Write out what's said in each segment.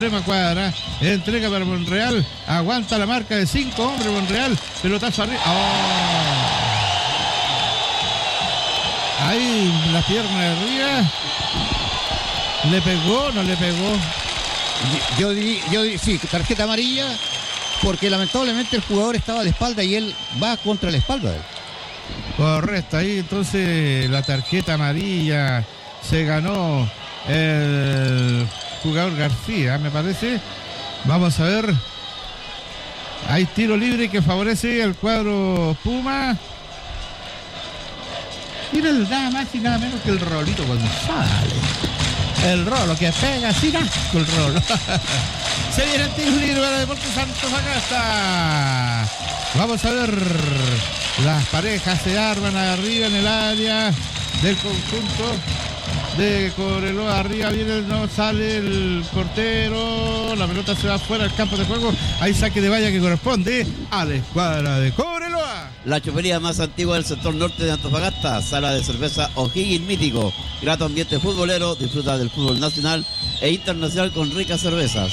extrema cuadra, entrega para Monreal, aguanta la marca de 5 hombres Monreal, pelotazo arriba. Ahí la pierna de arriba. ¿Le pegó? ¿No le pegó? Yo diría, sí, tarjeta amarilla, porque lamentablemente el jugador estaba de espalda y él va contra la espalda de él. Correcto, ahí entonces la tarjeta amarilla se ganó el jugador García, me parece. Vamos a ver. Hay tiro libre que favorece al cuadro Puma. Mira nada más y nada menos que el Rolito González. El Rolo que pega sin asco el Rolo. Se viene el tiro libre para Deportes Antofagasta. Vamos a ver. Las parejas se arman arriba en el área del conjunto de Cobreloa. Arriba viene, no sale el portero. La pelota se va fuera del campo de juego. Hay saque de valla que corresponde a la escuadra de Cobreloa. La chofería más antigua del sector norte de Antofagasta. Sala de cerveza O'Higgins Mítico. Grato ambiente futbolero. Disfruta del fútbol nacional e internacional con ricas cervezas.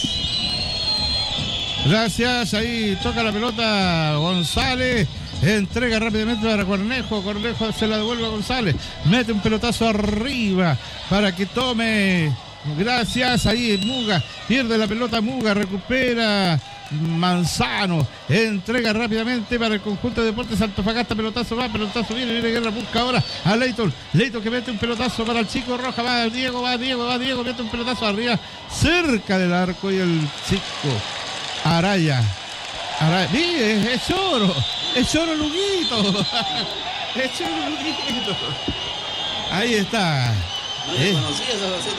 Gracias. Ahí toca la pelota González. Entrega rápidamente para Cornejo. Cornejo se la devuelve a González. Mete un pelotazo arriba para que tome. Gracias. Ahí Muga. Pierde la pelota Muga. Recupera Manzano. Entrega rápidamente para el conjunto de Deportes Antofagasta. Pelotazo va. Pelotazo viene. Viene Guerra. Busca ahora a Leighton. Leighton que mete un pelotazo para el chico Roja. Va Diego. Mete un pelotazo arriba. Cerca del arco y el chico Araya. Es oro. Es oro Luguito. Es oro Luguito. Ahí está. No conocía esa faceta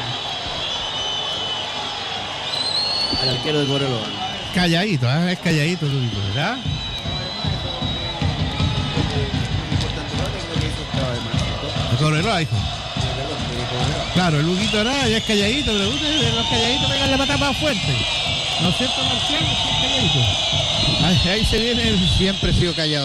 yo al arquero de Cobreloa. Calladito, es calladito Luguito, ¿verdad? De Cobreloa, hijo. Claro, el Luguito Araya es calladito, pero ustedes los calladitos pegan la pata más fuerte. ¿No es cierto, Marcial? Es calladito. Ahí se viene. Siempre he sido callado.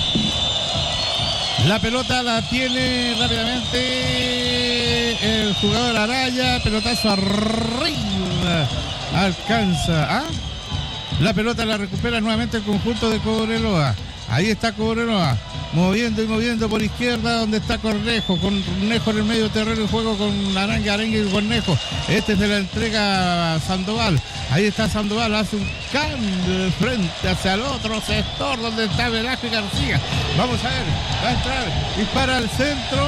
La pelota la tiene rápidamente el jugador Araya. Pelotazo arriba. Alcanza. La pelota la recupera nuevamente el conjunto de Cobreloa. Ahí está Cobreloa. Moviendo y moviendo por izquierda donde está Cornejo. Cornejo en el medio terreno y juego con Arangue y Cornejo. Este es de la entrega Sandoval. Ahí está Sandoval, hace un cambio de frente hacia el otro sector donde está Velázquez García. Vamos a ver, va a entrar, dispara al centro.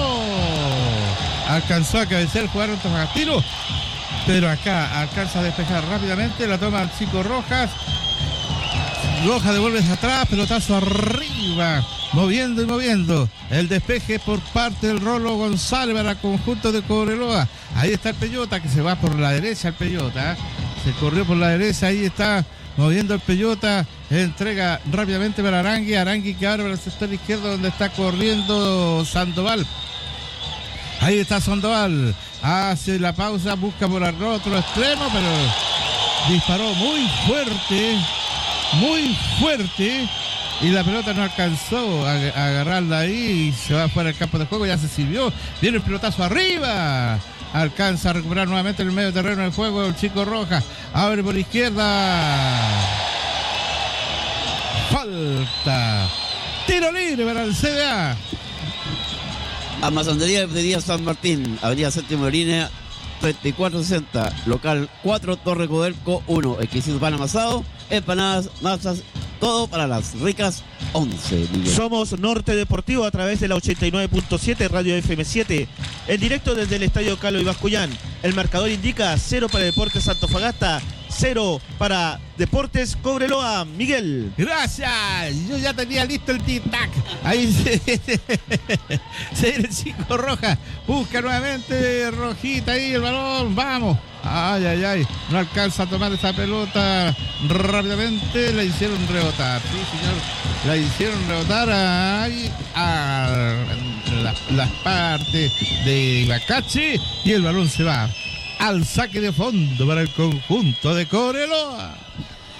Alcanzó a cabecear el jugador antofagastino, pero acá alcanza a despejar rápidamente. La toma el chico Rojas. Rojas devuelve hacia atrás, pelotazo arriba. Moviendo y moviendo. El despeje por parte del Rolo González para el conjunto de Cobreloa. Ahí está el Peyota que se va por la derecha el Peyota. Se corrió por la derecha, ahí está moviendo el Peyota. Entrega rápidamente para Arangui. Arangui que abre para el sector izquierdo donde está corriendo Sandoval. Ahí está Sandoval. Hace la pausa, busca por el otro extremo, pero disparó muy fuerte. Y la pelota no alcanzó a agarrarla ahí y se va fuera del campo de juego. Ya se sirvió. Viene el pelotazo arriba. Alcanza a recuperar nuevamente en el medio terreno del juego el chico Roja. Abre por izquierda. Falta. Tiro libre para el CDA. Almacenería de Díaz San Martín, Avenida Séptima Línea, 3460, local 4, Torre Codelco 1. Exquisito pan amasado, empanadas, masas, todo para las ricas 11. Miguel. Somos Norte Deportivo a través de la 89.7 Radio FM7, en directo desde el Estadio Calo y Bascullán. El marcador indica 0 para Deportes Antofagasta, 0 para Deportes Cobreloa. Miguel. Gracias. Yo ya tenía listo el tic-tac. Ahí se viene el chico Roja. Busca nuevamente Rojita ahí el balón. Vamos. Ay. No alcanza a tomar esa pelota rápidamente. La hicieron rebotar. Sí, señor. La hicieron rebotar ahí a las partes de Ibacache. Y el balón se va al saque de fondo para el conjunto de Cobreloa.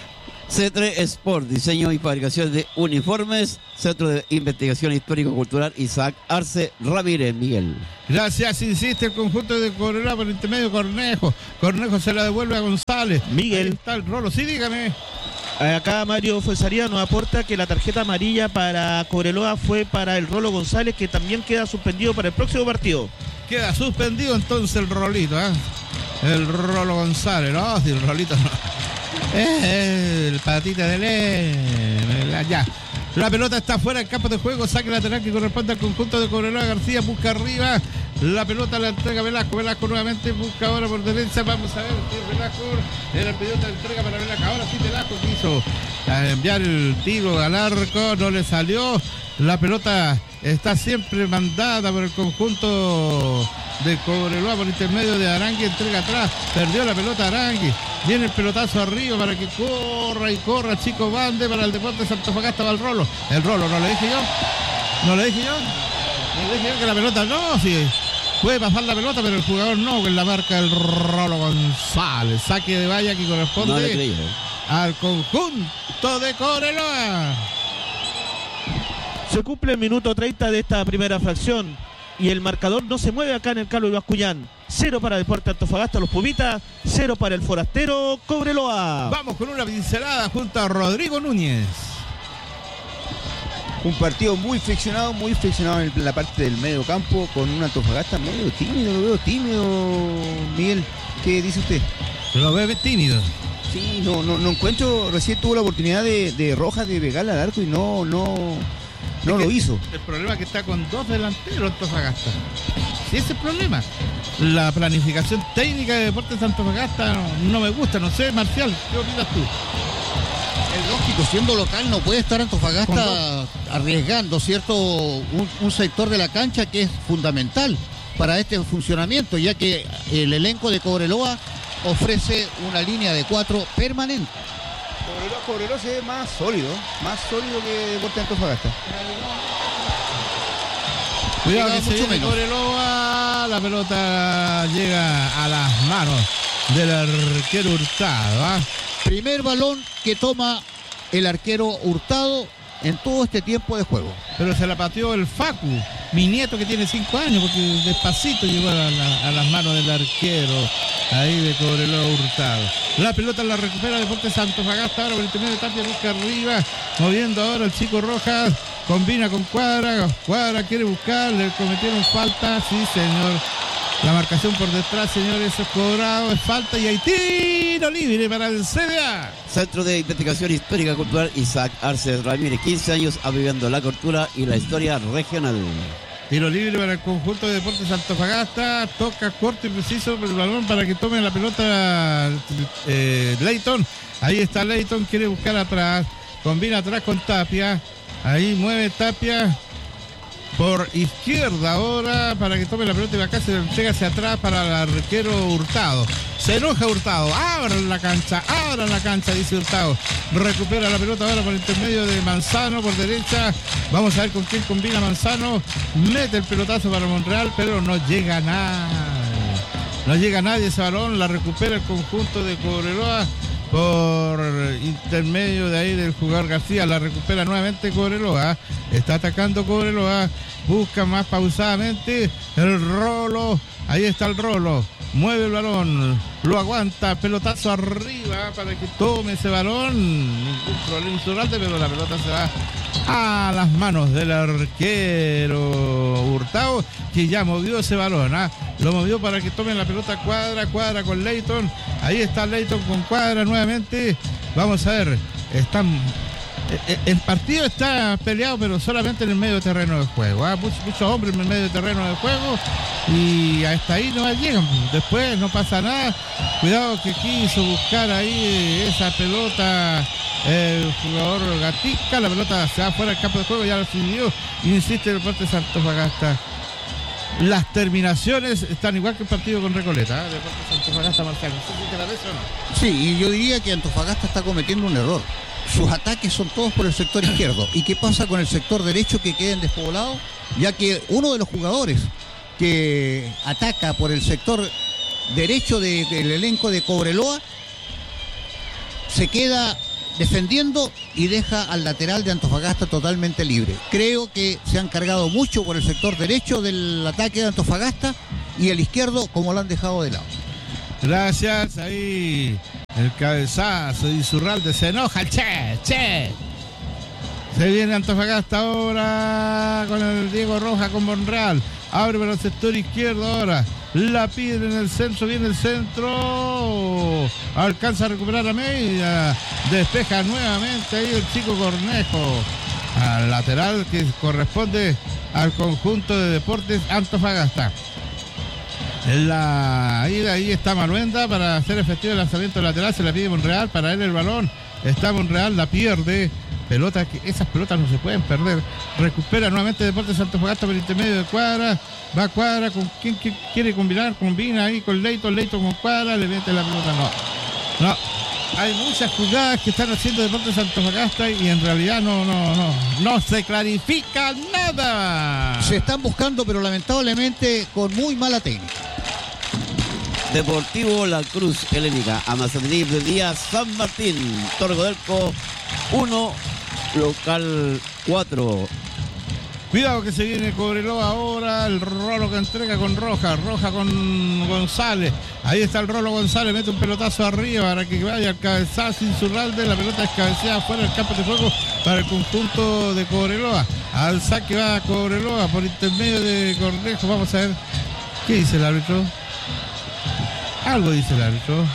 C3 Sport, diseño y fabricación de uniformes. Centro de Investigación Histórico-Cultural Isaac Arce Ramírez, Miguel. Gracias, insiste el conjunto de Cobreloa por intermedio Cornejo. Cornejo se la devuelve a González. Miguel. Ahí está el rolo, sí, dígame. Acá Mario Fuenzaría nos aporta que la tarjeta amarilla para Cobreloa fue para el Rolo González, que también queda suspendido para el próximo partido. Queda suspendido entonces el rolito, ¿eh? El Rolo González, no, si el rolito no. El patita de ley. Ya. La pelota está fuera del campo de juego. Saque lateral que corresponde al conjunto de Cobreloa. García busca arriba. La pelota la entrega Velasco. Velasco nuevamente busca ahora por derecha. Vamos a ver. Velasco era el pedido de entrega para Velasco. Ahora sí Velasco quiso enviar el tiro al arco. No le salió. La pelota está siempre mandada por el conjunto de Cobreloa por intermedio de Arangui. Entrega atrás. Perdió la pelota Arangui. Viene el pelotazo arriba para que corra y corra Chico Bande para el Deportes Antofagasta. Va el Rolo. El Rolo, ¿no le dije yo? ¿No le dije yo? ¿No le dije yo que la pelota no? Sí. Puede pasar la pelota, pero el jugador no, con la marca del Rolo González. Saque de valla que corresponde No le creí, al conjunto de Cobreloa. Se cumple el minuto 30 de esta primera fracción y el marcador no se mueve acá en el Carlos Ibascuyán. 0 para Deportes Antofagasta, los Pumitas, 0 para el Forastero Cobreloa. Vamos con una pincelada junto a Rodrigo Núñez. Un partido muy friccionado en la parte del medio campo, con un Antofagasta medio tímido, lo veo tímido, Miguel. ¿Qué dice usted? Lo ve tímido. Sí, no encuentro, recién tuvo la oportunidad de Rojas de pegarle al arco y no lo hizo. El problema es que está con dos delanteros Antofagasta. Sí, ese es el problema. La planificación técnica de Deportes Antofagasta no me gusta, no sé, Marcial, ¿qué opinas tú? Es lógico, siendo local no puede estar Antofagasta arriesgando, ¿cierto? Un sector de la cancha que es fundamental para este funcionamiento, ya que el elenco de Cobreloa ofrece una línea de 4 permanente. Cobreloa se ve más sólido que Deportes Antofagasta. Cuidado que se mucho viene menos. Cobreloa, la pelota llega a las manos del arquero Hurtado, ¿ah? Primer balón que toma el arquero Hurtado en todo este tiempo de juego. Pero se la pateó el Facu, mi nieto que tiene 5 años, porque despacito llegó a las manos del arquero ahí de Cobreloa Hurtado. La pelota la recupera Deportes Antofagasta ahora por el intermedio de Tapia, busca arriba, moviendo ahora el chico Rojas, combina con Cuadra quiere buscar, le cometieron falta, sí señor. La marcación por detrás, señores, eso es cobrado, es falta y hay tiro libre para el CDA. Centro de Investigación Histórica Cultural Isaac Arce Ramírez, 15 años aviviendo la cultura y la historia regional. Tiro libre para el conjunto de Deportes Antofagasta, toca corto y preciso el balón para que tome la pelota Leighton. Ahí está Leighton, quiere buscar atrás, combina atrás con Tapia, ahí mueve Tapia por izquierda ahora para que tome la pelota y acá se entrega hacia atrás para el arquero Hurtado. Se enoja Hurtado, abran la cancha, dice Hurtado. Recupera la pelota ahora por el intermedio de Manzano por derecha. Vamos a ver con quién combina Manzano. Mete el pelotazo para Monreal, pero no llega nada. No llega nadie ese balón, la recupera el conjunto de Cobreloa por intermedio de ahí del jugador García, la recupera nuevamente Cobreloa, está atacando Cobreloa, busca más pausadamente el Rolo, ahí está el Rolo, mueve el balón, lo aguanta, pelotazo arriba para que tome ese balón, ningún problema insurante, pero la pelota se va a las manos del arquero Hurtado, que ya movió ese balón, lo movió para que tome la pelota Cuadra con Leighton, ahí está Leighton con Cuadra nuevamente, vamos a ver, el partido está peleado, pero solamente en el medio terreno de juego, muchos hombres en el medio terreno de juego y hasta ahí no llegan, después no pasa nada. Cuidado que quiso buscar ahí esa pelota el jugador Gatica, la pelota se va fuera del campo de juego, ya lo decidió, insiste el Deportes Antofagasta. Las terminaciones están igual que el partido con Recoleta, Deportes Antofagasta Marcial, no sé si te la ves o no. Sí, y yo diría que Antofagasta está cometiendo un error. Sus ataques son todos por el sector izquierdo. ¿Y qué pasa con el sector derecho que queden despoblados? Ya que uno de los jugadores que ataca por el sector derecho del elenco de Cobreloa se queda defendiendo y deja al lateral de Antofagasta totalmente libre. Creo que se han cargado mucho por el sector derecho del ataque de Antofagasta y el izquierdo como lo han dejado de lado. Gracias, ahí el cabezazo de Insurralde, se enoja el Che. Se viene Antofagasta ahora con el Diego Roja con Monreal. Abre para el sector izquierdo ahora. La pide en el centro, viene el centro. Alcanza a recuperar a media. Despeja nuevamente ahí el chico Cornejo. Al lateral que corresponde al conjunto de Deportes Antofagasta. En la ida ahí está Maluenda para hacer efectivo el lanzamiento lateral. Se la pide Monreal, para él el balón. Está Monreal, la pierde. Pelota, que esas pelotas no se pueden perder. Recupera nuevamente Deportes Antofagasta por intermedio de Cuadra. Va Cuadra, con quien quiere combinar, combina ahí con Leito con Cuadra, le mete la pelota, no. Hay muchas jugadas que están haciendo Deportes Antofagasta y en realidad no se clarifica nada. Se están buscando, pero lamentablemente con muy mala técnica. Deportivo La Cruz Helénica, Amazaní de Díaz, San Martín, Torre Codelco 1, local 4. Cuidado que se viene Cobreloa ahora, el Rolo que entrega con Roja con González. Ahí está el Rolo González, mete un pelotazo arriba para que vaya al cabezazo Insurralde. La pelota es cabeceada fuera del campo de juego para el conjunto de Cobreloa. Al saque va Cobreloa por intermedio de Cornejo. Vamos a ver qué dice el árbitro. Algo dice el árbitro.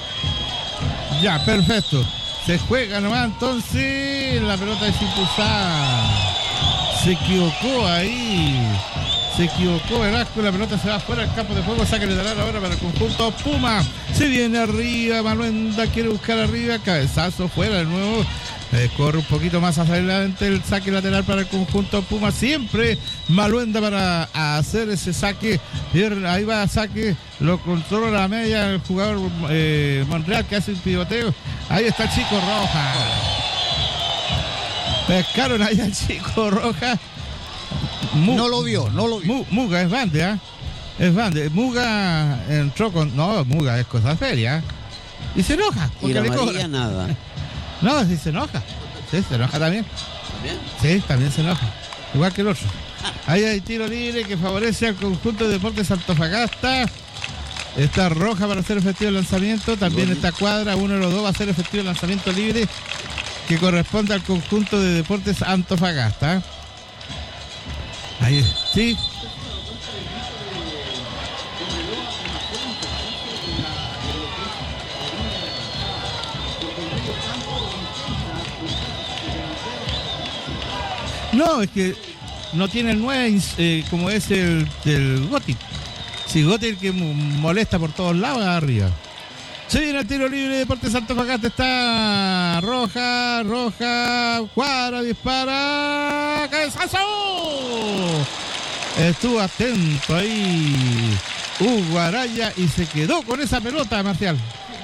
Ya, perfecto. Se juega nomás entonces. La pelota es impulsada. Se equivocó ahí. Se equivocó Velasco. La pelota se va fuera del campo de juego. Saque lateral ahora para el conjunto Puma. Se viene arriba. Maluenda quiere buscar arriba. Cabezazo fuera de nuevo. Corre un poquito más hacia adelante el saque lateral para el conjunto Puma. Siempre Maluenda para hacer ese saque. Ahí va a saque. Lo controla la media el jugador Monreal que hace un pivoteo. Ahí está el chico Roja. Pescaron ahí al chico Roja. No lo vio. Muga es Bande, ¿eh? Es Bande. Muga entró con. No, Muga es cosa seria. Y se enoja. Y la María nada. No, sí se enoja. Sí, se enoja también. ¿También? Sí, también se enoja. Igual que el otro. Ahí hay tiro libre que favorece al conjunto de Deportes Antofagasta. Está Roja para hacer efectivo el lanzamiento. También está Cuadra. Uno de los dos va a hacer efectivo el lanzamiento libre que corresponde al conjunto de Deportes Antofagasta. Ahí, sí. No, es que no tiene el 9 como es el del Gothic. Sí, Gothic que molesta por todos lados arriba. Se viene el tiro libre de Deportes Antofagasta. Está Roja, Cuadra, dispara, cabezazo. Estuvo atento ahí Hugo Araya y se quedó con esa pelota, Marcial.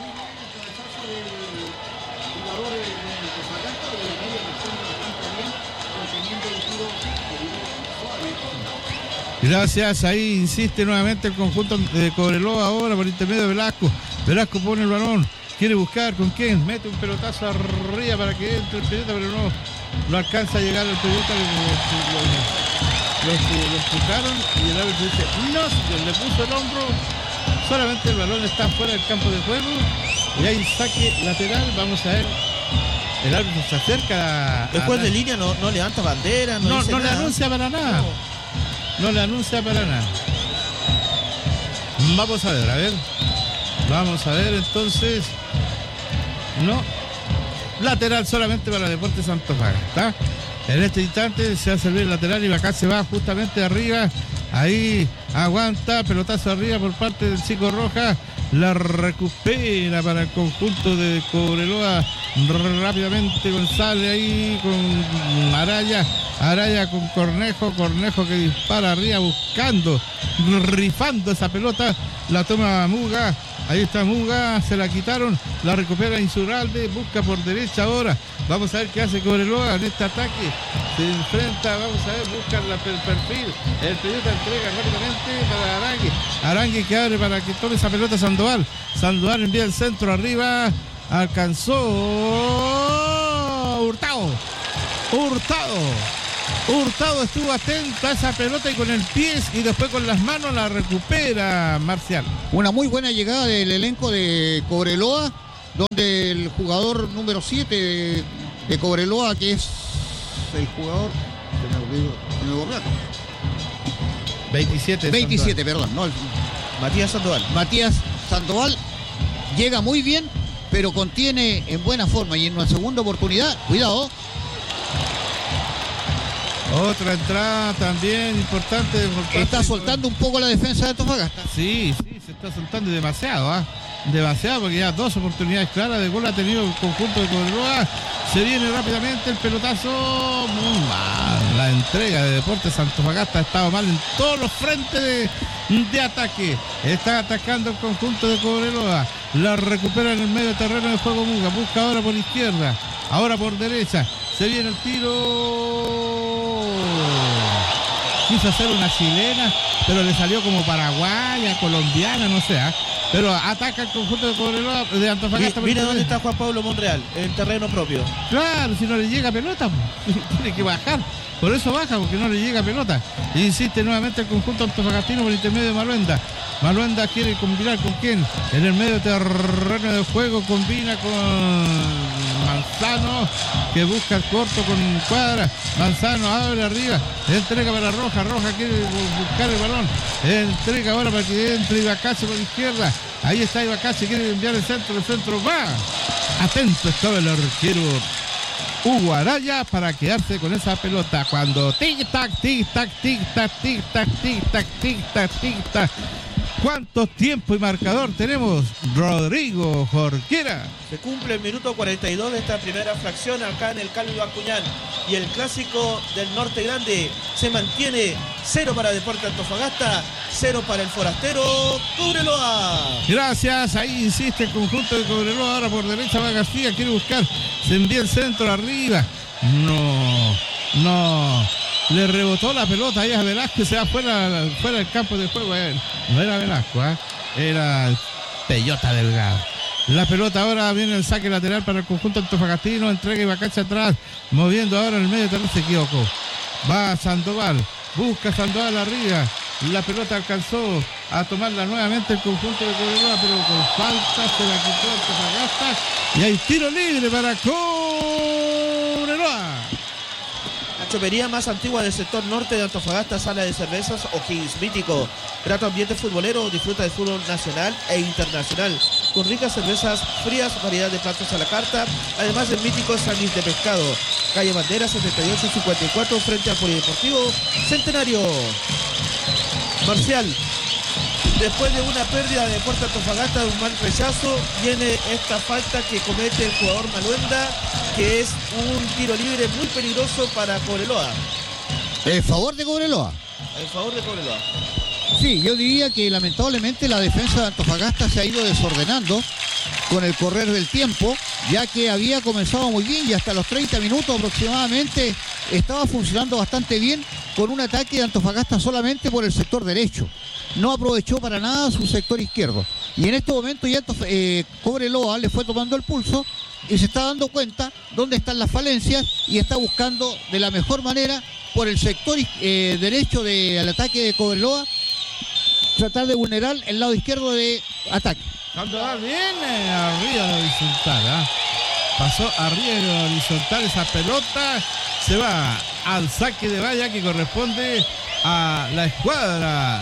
Gracias, ahí insiste nuevamente el conjunto de Cobreloa ahora por intermedio de Velasco. Velasco pone el balón, quiere buscar con quién, mete un pelotazo arriba para que entre el pelota, pero no alcanza a llegar el pelota. Lo empujaron y el árbitro dice no, le puso el hombro, solamente el balón está fuera del campo de juego y hay saque lateral. Vamos a ver, el árbitro se acerca. Después de línea no levanta bandera, no dice le nada. anuncia para nada. No le anuncia para nada. Vamos a ver. Vamos a ver entonces. No. Lateral solamente para Deportes Antofagasta. En este instante se hace el lateral y acá se va justamente arriba. Ahí aguanta, pelotazo arriba por parte del chico Roja. La recupera para el conjunto de Cobreloa rápidamente González ahí con Araya con Cornejo que dispara arriba buscando, rifando esa pelota, la toma Muga, ahí está Muga, se la quitaron, la recupera Insurralde, busca por derecha ahora, vamos a ver qué hace Cobreloa en este ataque, se enfrenta, vamos a ver, busca el perfil, el pelota entrega rápidamente para Arangui que abre para que tome esa pelota Sandoval envía el centro arriba, alcanzó Hurtado. Hurtado estuvo atento a esa pelota y con el pie y después con las manos la recupera Marcial. Una muy buena llegada del elenco de Cobreloa, donde el jugador número 7 de Cobreloa, que es el jugador... Se me borró. 27, perdón. No, Matías Sandoval llega muy bien, pero contiene en buena forma y en una segunda oportunidad, cuidado. Otra entrada también importante. Está soltando un poco la defensa de Antofagasta. Sí, se está soltando demasiado, demasiado, porque ya 2 oportunidades claras de gol ha tenido el conjunto de Cobreloa. Se viene rápidamente el pelotazo. Muy mal. La entrega de Deportes Antofagasta ha estado mal en todos los frentes de ataque. Está atacando el conjunto de Cobreloa. La recupera en el medio terreno de juego Muga. Busca ahora por izquierda, ahora por derecha. Se viene el tiro. Quiso hacer una chilena, pero le salió como paraguaya, colombiana, no sé. Pero ataca el conjunto de Cobreloa, de Antofagasta. Mira dónde está Juan Pablo Monreal, en terreno propio. Claro, si no le llega pelota, tiene que bajar. Por eso baja, porque no le llega pelota. Insiste nuevamente el conjunto antofagastino por intermedio de Maluenda. Maluenda quiere combinar con quién. En el medio terreno de juego combina con Manzano, que busca el corto con Cuadra. Manzano abre arriba, entrega para Roja. Roja quiere buscar el balón. Entrega ahora para que entre Ibacase por izquierda. Ahí está Ibacase, quiere enviar el centro va. Atento estaba el arquero Hugo Araya para quedarse con esa pelota. Cuando tic-tac, tic-tac, tic-tac, tic-tac, tic-tac, tic-tac, tic-tac. ¿Cuántos tiempo y marcador tenemos? Rodrigo Jorquera. Se cumple el minuto 42 de esta primera fracción acá en el Carlos Bascuñán. Y el clásico del Norte Grande se mantiene 0 para Deportes Antofagasta, 0 para el forastero Cobreloa. Gracias, ahí insiste el conjunto de Cobreloa. Ahora por derecha va García, quiere buscar. Se envía el centro arriba. No. Le rebotó la pelota ahí a Velasco y se va fuera del campo de juego. No era Velasco, era Peyota Delgado. La pelota ahora viene el saque lateral para el conjunto antofagastino. Entrega Ibacase atrás, moviendo ahora en el medio terreno. Se equivocó. Va Sandoval, busca Sandoval arriba. La pelota alcanzó a tomarla nuevamente el conjunto de Cobreloa, pero con falta se la quitó Antofagasta. Y hay tiro libre para Cobreloa. La chopería más antigua del sector norte de Antofagasta, sala de cervezas O'Higgins Mítico. Grato ambiente futbolero, disfruta de fútbol nacional e internacional, con ricas cervezas frías, variedad de platos a la carta, además del mítico sándwich de pescado. Calle Bandera 7854 frente al Polideportivo Centenario. Marcial, después de una pérdida de Deportes Antofagasta, de un mal rechazo, viene esta falta que comete el jugador Maluenda, que es un tiro libre muy peligroso para Cobreloa. En favor de Cobreloa. En favor de Cobreloa. Sí, yo diría que lamentablemente la defensa de Antofagasta se ha ido desordenando con el correr del tiempo, ya que había comenzado muy bien y hasta los 30 minutos aproximadamente estaba funcionando bastante bien con un ataque de Antofagasta solamente por el sector derecho. No aprovechó para nada su sector izquierdo. Y en este momento ya Cobreloa le fue tomando el pulso y se está dando cuenta dónde están las falencias y está buscando de la mejor manera por el sector derecho del ataque de Cobreloa tratar de vulnerar el lado izquierdo de ataque. Sandoval viene arriba de horizontal, pasó arriba de horizontal esa pelota, se va al saque de valla que corresponde a la escuadra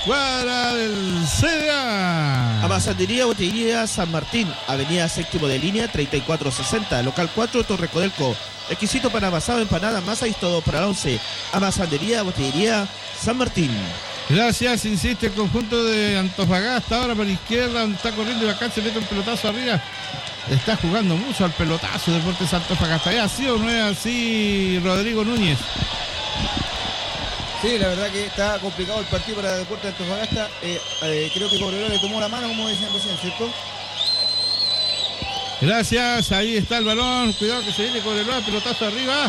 del CDA. Amasandería Botillería San Martín, avenida Séptimo de Línea 3460, local 4, Torre Codelco. Exquisito pan amasado, empanada, masa y todo para el 11. Amasandería Botillería San Martín. Gracias, insiste el conjunto de Antofagasta, ahora por la izquierda, donde está corriendo Ibacase, mete un pelotazo arriba. Está jugando mucho al pelotazo Deportes Antofagasta. ¿Ya así o no es así, Rodrigo Núñez? Sí, la verdad que está complicado el partido para Deportes Antofagasta. Creo que Cobreloa le tomó la mano, como decían recién, ¿cierto? Gracias, ahí está el balón. Cuidado que se viene Cobreloa, pelotazo arriba.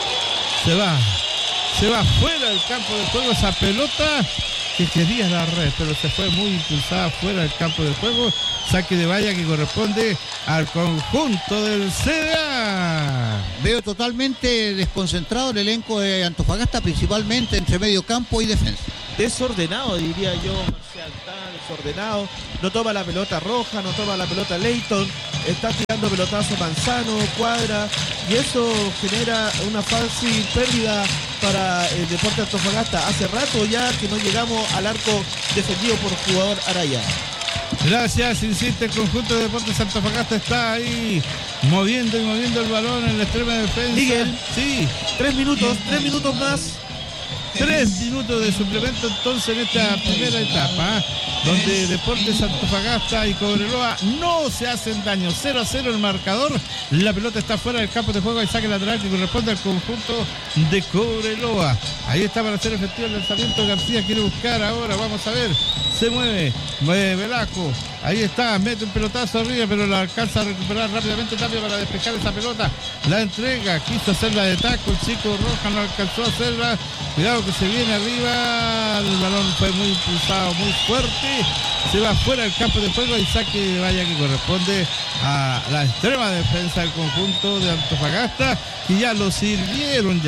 Se va fuera del campo de juego esa pelota que quería la red, pero se fue muy impulsada fuera del campo de juego. Saque de valla que corresponde al conjunto del CDA. Veo totalmente desconcentrado el elenco de Antofagasta, principalmente entre medio campo y defensa. Desordenado, diría yo, Marcial, está desordenado, no toma la pelota Roja, no toma la pelota Leighton, está tirando pelotazo Manzano, Cuadra, y eso genera una fácil pérdida para el Deportes Antofagasta. Hace rato ya que no llegamos al arco defendido por el jugador Araya. Gracias, insiste el conjunto de Deportes Antofagasta, está ahí moviendo y moviendo el balón en la extrema defensa. Miguel, sí, 3 minutos más. 3 minutos de suplemento entonces en esta primera etapa, donde Deportes Antofagasta y Cobreloa no se hacen daño. 0-0 el marcador, la pelota está fuera del campo de juego y saque lateral que corresponde al conjunto de Cobreloa. Ahí está para hacer efectivo el lanzamiento. García quiere buscar ahora, vamos a ver, se mueve Velasco, ahí está, mete un pelotazo arriba, pero la alcanza a recuperar rápidamente Tapia para despejar esa pelota. La entrega, quiso hacerla de taco, el chico Roja no alcanzó a hacerla. Cuidado que se viene arriba, el balón fue muy impulsado, muy fuerte, se va fuera del campo de juego y saque vaya que corresponde a la extrema defensa del conjunto de Antofagasta, y ya lo sirvieron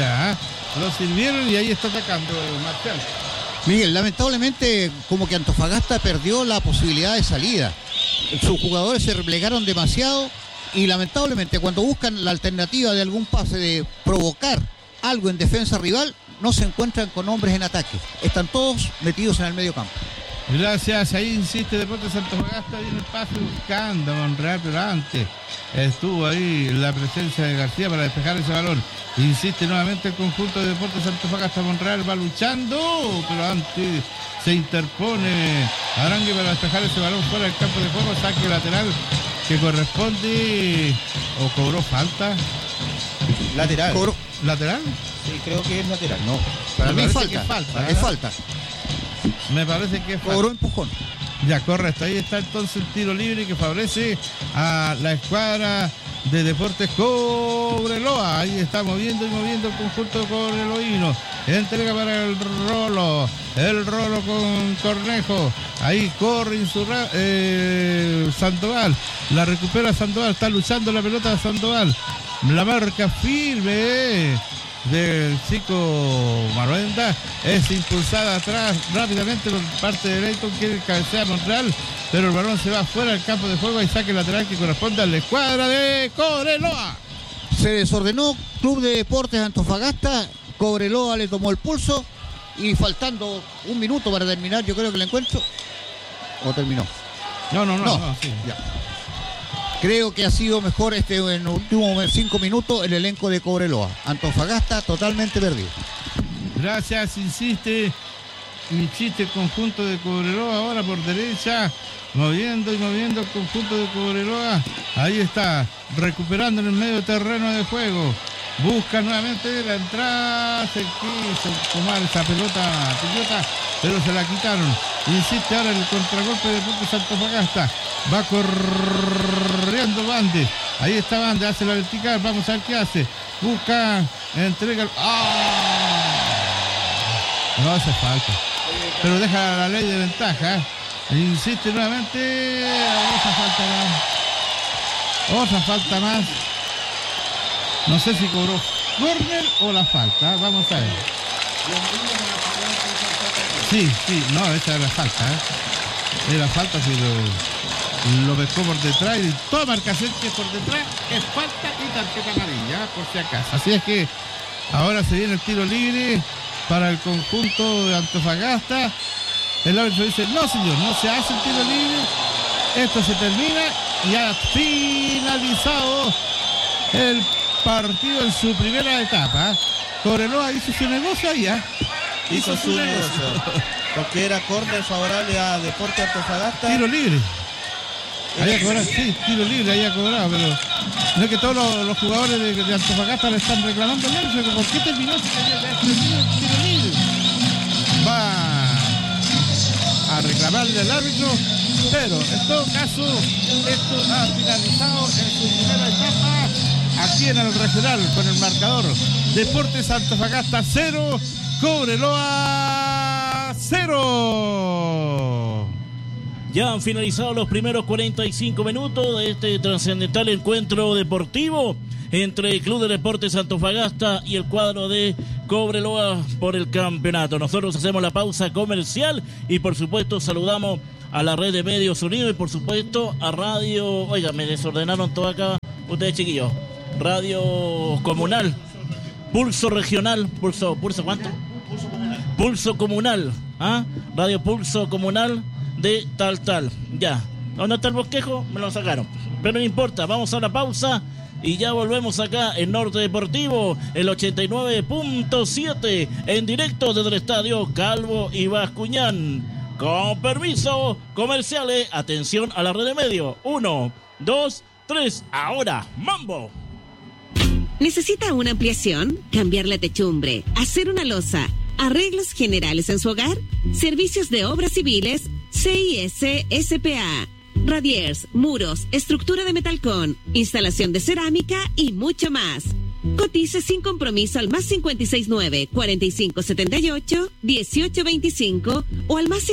y ahí está atacando Marcial. Miguel, lamentablemente como que Antofagasta perdió la posibilidad de salida. Sus jugadores se replegaron demasiado y lamentablemente cuando buscan la alternativa de algún pase, de provocar algo en defensa rival, no se encuentran con hombres en ataque. Están todos metidos en el medio campo. Gracias, ahí insiste Deportes Antofagasta, viene el pase buscando a Monreal, pero antes estuvo ahí la presencia de García para despejar ese balón. Insiste nuevamente el conjunto de Deportes Antofagasta. Monreal va luchando, pero antes se interpone Arangue para despejar ese balón fuera del campo de juego. Saque lateral que corresponde, o cobró falta. Lateral. ¿Lateral? Sí, creo que es lateral. No, para mí parece falta. que es falta, Es falta. Me parece que es falta. Cobró empujón. Ya, correcto. Ahí está entonces el tiro libre que favorece a la escuadra de Deportes Cobreloa. Ahí está moviendo y moviendo el conjunto cobreloíno. Entrega para el Rolo. El Rolo con Cornejo. Ahí corre Sandoval. La recupera Sandoval. Está luchando la pelota de Sandoval. La marca firme del chico Maruenda es impulsada atrás rápidamente por parte de Leighton, que cabecea Monreal, pero el balón se va fuera del campo de juego y saque lateral que corresponde a la escuadra de Cobreloa. Se desordenó Club de Deportes Antofagasta. Cobreloa le tomó el pulso y faltando 1 minuto para terminar, yo creo que el encuentro. ¿O terminó? No, sí. Ya. Creo que ha sido mejor en los últimos 5 minutos el elenco de Cobreloa. Antofagasta totalmente perdido. Gracias, insiste el conjunto de Cobreloa ahora por derecha, moviendo y moviendo el conjunto de Cobreloa. Ahí está, recuperando en el medio terreno de juego. Busca nuevamente la entrada, se quiso tomar esa pelota, pero se la quitaron. Insiste ahora el contragolpe de Deportes Antofagasta. Va corriendo Bande. Ahí está Bande, hace la vertical, vamos a ver qué hace. Busca, entrega. No hace falta, pero deja la ley de ventaja. Insiste nuevamente. Otra falta más. No sé si cobró córner o la falta. Vamos a ver. Sí, no, esa era la falta. Era falta si lo pescó por detrás y toda marcación que es por detrás es falta y tarjeta amarilla, por si acaso. Así es que ahora se viene el tiro libre para el conjunto de Antofagasta. El árbitro dice, no señor, no se hace el tiro libre. Esto se termina y ha finalizado el partido en su primera etapa. Cobreloa hizo su negocio allá. Hizo su negocio. Porque era córner favorable a Deportes Antofagasta. Tiro libre. Había cobrado, sí, tiro libre, había cobrado, pero no es que todos los jugadores de Antofagasta le están reclamando el árbitro. ¿Por qué terminó el tiro libre? Va a reclamarle al árbitro, pero en todo caso esto ha finalizado en su primera etapa aquí en el regional con el marcador Deportes Antofagasta 0, Cobreloa 0. Ya han finalizado los primeros 45 minutos de este trascendental encuentro deportivo entre el Club de Deportes Antofagasta y el cuadro de Cobreloa por el campeonato. Nosotros hacemos la pausa comercial y por supuesto saludamos a la red de Medios Unidos y por supuesto a Radio... Oiga, me desordenaron todo acá, ustedes chiquillos. Radio Comunal, Pulso Regional, ¿Pulso cuánto? Pulso Comunal, ¿ah? Radio Pulso Comunal de tal. Ya, ¿dónde está el bosquejo? Me lo sacaron, pero no importa, vamos a la pausa y ya volvemos acá en Norte Deportivo, el 89.7, en directo desde el estadio Calvo y Bascuñán. Con permiso, comerciales, atención a la red de medio. 1, 2, 3, ahora, ¡mambo! ¿Necesita una ampliación? ¿Cambiar la techumbre? ¿Hacer una losa? ¿Arreglos generales en su hogar? Servicios de obras civiles, CIS SPA. Radiers, muros, estructura de metalcón, instalación de cerámica y mucho más. Cotice sin compromiso al más 569-4578-1825 o al más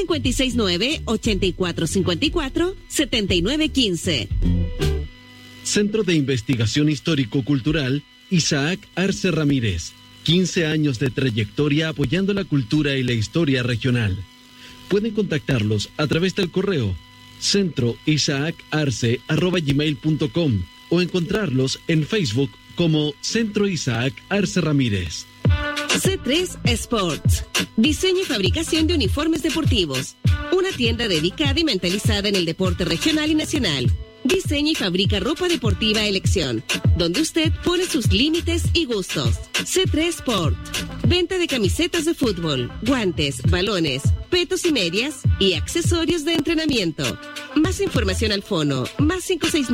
569-8454-7915. Centro de Investigación Histórico-Cultural Isaac Arce Ramírez. 15 años de trayectoria apoyando la cultura y la historia regional. Pueden contactarlos a través del correo centroisaacarce@gmail.com o encontrarlos en Facebook como Centro Isaac Arce Ramírez. C3 Sports. Diseño y fabricación de uniformes deportivos. Una tienda dedicada y mentalizada en el deporte regional y nacional. Diseña y fabrica ropa deportiva a elección, donde usted pone sus límites y gustos. C3 Sport. Venta de camisetas de fútbol, guantes, balones, petos y medias y accesorios de entrenamiento. Más información al fono, más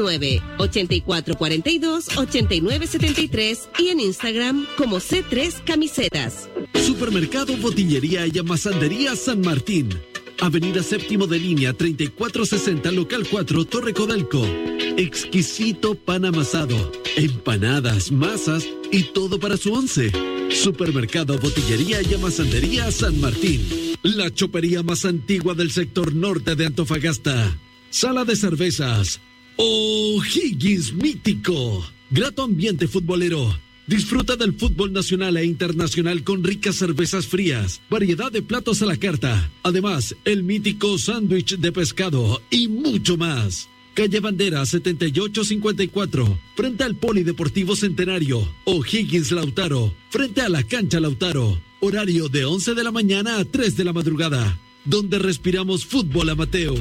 569-8442-8973 y en Instagram como C3 Camisetas. Supermercado Botillería y Amasandería San Martín. Avenida Séptimo de Línea 3460, local 4, Torre Codelco. Exquisito pan amasado, empanadas, masas y todo para su once. Supermercado Botillería y Amasandería San Martín. La chopería más antigua del sector norte de Antofagasta. Sala de cervezas O'Higgins Mítico. Grato ambiente futbolero. Disfruta del fútbol nacional e internacional con ricas cervezas frías, variedad de platos a la carta. Además, el mítico sándwich de pescado y mucho más. Calle Bandera 7854, frente al Polideportivo Centenario. O'Higgins Lautaro, frente a la cancha Lautaro. Horario de 11 de la mañana a 3 de la madrugada, donde respiramos fútbol amateur.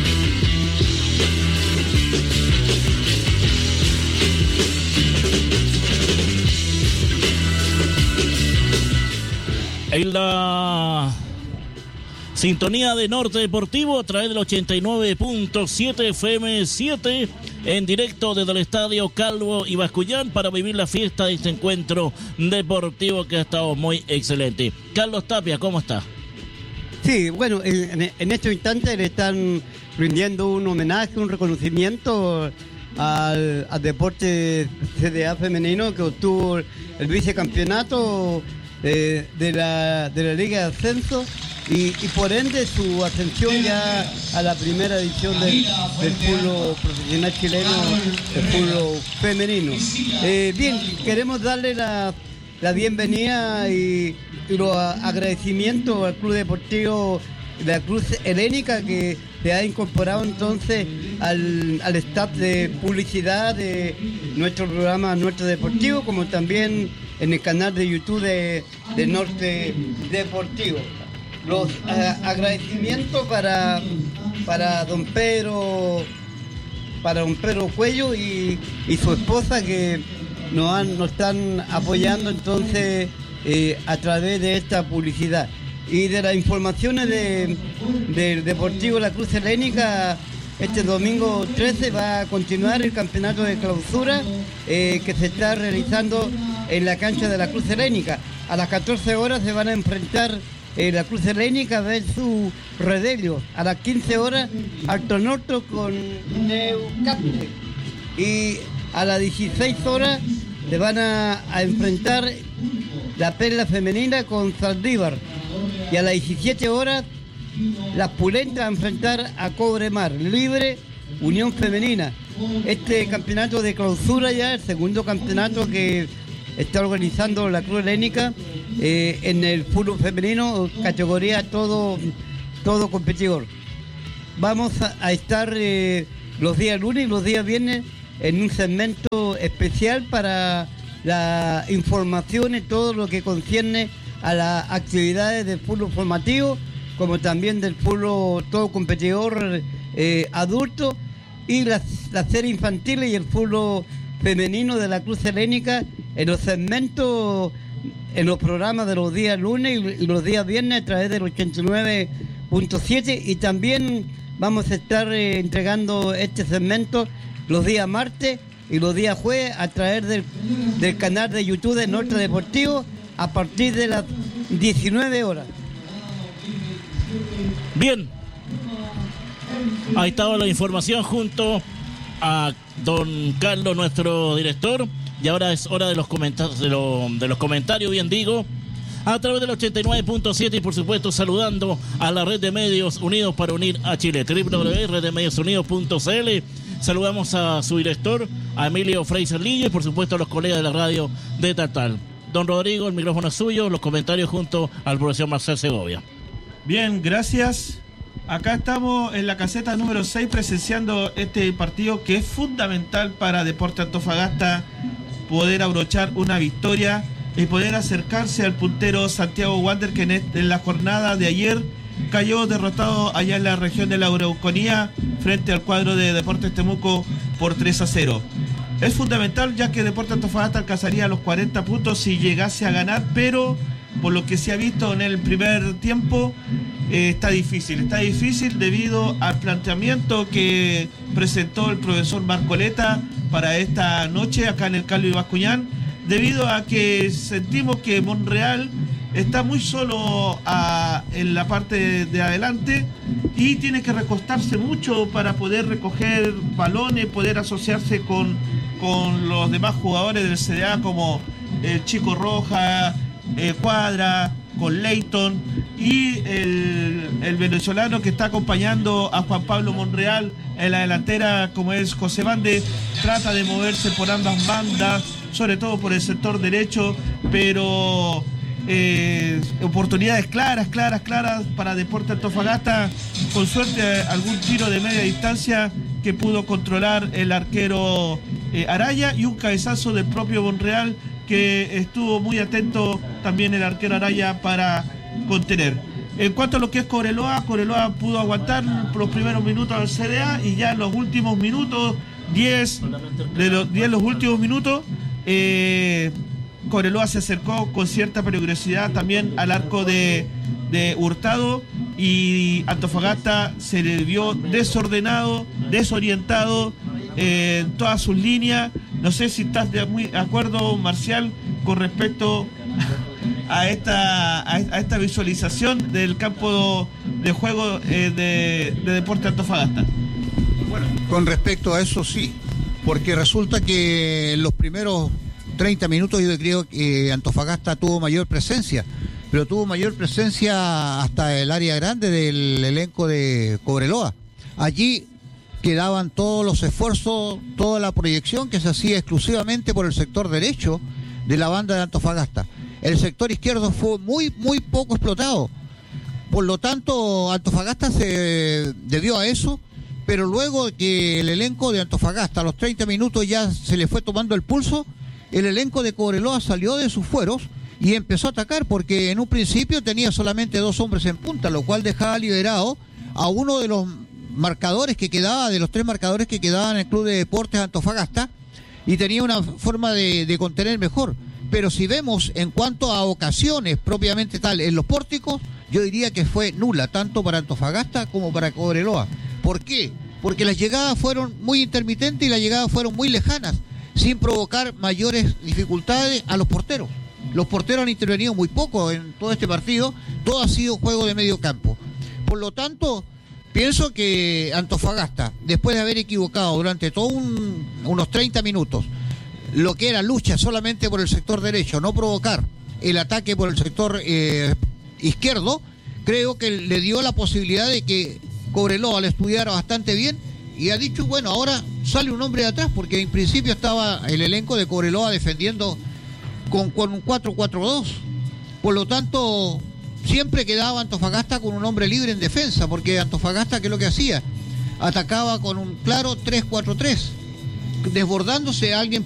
En la sintonía de Norte Deportivo a través del 89.7 FM7 en directo desde el estadio Calvo y Bascuñán para vivir la fiesta de este encuentro deportivo que ha estado muy excelente. Carlos Tapia, ¿cómo está? Sí, bueno, en este instante le están rindiendo un homenaje, un reconocimiento al deporte CDA femenino que obtuvo el vicecampeonato de la Liga de Ascenso y por ende su ascensión ya a la primera edición del fútbol profesional chileno, el fútbol femenino. Bien, queremos darle la bienvenida y los agradecimientos al Club Deportivo de la Cruz Helénica, que se ha incorporado entonces al staff de publicidad de nuestro programa Norte Deportivo, como también en el canal de YouTube de Norte Deportivo. Los agradecimientos para don Pedro Cuello y su esposa, que nos están apoyando entonces a través de esta publicidad. Y de las informaciones del Deportivo La Cruz Helénica, este domingo 13 va a continuar el campeonato de clausura que se está realizando en la cancha de la Cruz Helénica. A las 14 horas se van a enfrentar la Cruz Helénica versus Redelio. A las 15 horas Alto Norte con Neucate. Y a las 16 horas se van a enfrentar la Perla Femenina con Saldívar. Y a las 17 horas Las Pulentas a enfrentar a Cobre Mar, Libre, Unión Femenina. Este campeonato de clausura ya, el segundo campeonato que está organizando la Cruz Helénica en el fútbol femenino, categoría todo competidor. Vamos a estar los días lunes y los días viernes en un segmento especial para la información y todo lo que concierne a las actividades del fútbol formativo, como también del fútbol todo competidor adulto, y las series infantiles y el fútbol femenino de la Cruz Helénica en los segmentos, en los programas de los días lunes y los días viernes a través del 89.7, y también vamos a estar entregando este segmento los días martes y los días jueves a través del canal de YouTube de Norte Deportivo a partir de las 19 horas. Bien, ahí estaba la información junto a don Carlos, nuestro director, y ahora es hora de los comentarios, de los comentarios, bien digo, a través del 89.7 y por supuesto saludando a la red de medios unidos para unir a Chile, www.reddemediosunidos.cl. Saludamos a su director, a Emilio Fraser Lillo, y por supuesto a los colegas de la radio de Tatal. Don Rodrigo, el micrófono es suyo, los comentarios junto al profesor Marcel Segovia. Bien, gracias. Acá estamos en la caseta número 6 presenciando este partido que es fundamental para Deportes Antofagasta poder abrochar una victoria y poder acercarse al puntero Santiago Wander, que en la jornada de ayer cayó derrotado allá en la región de la Araucanía frente al cuadro de Deportes Temuco por 3-0. Es fundamental ya que Deportes Antofagasta alcanzaría los 40 puntos si llegase a ganar, pero por lo que se ha visto en el primer tiempo está difícil debido al planteamiento que presentó el profesor Marcoleta para esta noche acá en el Carlos Ibascuñán, debido a que sentimos que Monreal está muy solo en la parte de adelante y tiene que recostarse mucho para poder recoger balones, poder asociarse con los demás jugadores del CDA como el Chico Roja, Cuadra, con Leighton y el venezolano que está acompañando a Juan Pablo Monreal en la delantera, como es José Bande. Trata de moverse por ambas bandas, sobre todo por el sector derecho, pero oportunidades claras para Deportes Antofagasta, con suerte algún tiro de media distancia que pudo controlar el arquero Araya, y un cabezazo del propio Monreal que estuvo muy atento también el arquero Araya para contener. En cuanto a lo que es Cobreloa pudo aguantar los primeros minutos del CDA, y ya en los últimos minutos, 10 los últimos minutos, Cobreloa se acercó con cierta peligrosidad también al arco de Hurtado, y Antofagasta se le vio desordenado, desorientado en todas sus líneas. No sé si estás muy de acuerdo, Marcial, con respecto a esta visualización del campo de juego de Deportes Antofagasta. Bueno, con respecto a eso sí, porque resulta que en los primeros 30 minutos yo creo que Antofagasta tuvo mayor presencia, pero tuvo mayor presencia hasta el área grande del elenco de Cobreloa. Allí quedaban todos los esfuerzos, toda la proyección que se hacía exclusivamente por el sector derecho de la banda de Antofagasta. El sector izquierdo fue muy poco explotado. Por lo tanto, Antofagasta se debió a eso, pero luego que el elenco de Antofagasta a los 30 minutos ya se le fue tomando el pulso, el elenco de Cobreloa salió de sus fueros y empezó a atacar, porque en un principio tenía solamente 2 hombres en punta, lo cual dejaba liberado a uno de los marcadores que quedaba, de los 3 marcadores que quedaban en el Club de Deportes Antofagasta, y tenía una forma de contener mejor. Pero si vemos en cuanto a ocasiones propiamente tal en los pórticos, yo diría que fue nula, tanto para Antofagasta como para Cobreloa. ¿Por qué? Porque las llegadas fueron muy intermitentes y las llegadas fueron muy lejanas, sin provocar mayores dificultades a los porteros. Los porteros han intervenido muy poco en todo este partido, todo ha sido juego de medio campo. Por lo tanto, pienso que Antofagasta, después de haber equivocado durante todos unos 30 minutos, lo que era lucha solamente por el sector derecho, no provocar el ataque por el sector izquierdo, creo que le dio la posibilidad de que Cobreloa le estudiara bastante bien y ha dicho, bueno, ahora sale un hombre de atrás, porque en principio estaba el elenco de Cobreloa defendiendo con un 4-4-2. Por lo tanto, siempre quedaba Antofagasta con un hombre libre en defensa, porque Antofagasta, ¿qué es lo que hacía? Atacaba con un claro 3-4-3, desbordándose a alguien